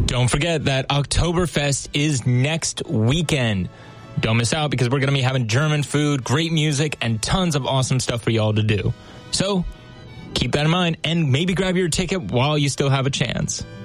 Don't forget that Oktoberfest is next weekend. Don't miss out because we're going to be having German food, great music, and tons of awesome stuff for y'all to do. So keep that in mind and maybe grab your ticket while you still have a chance.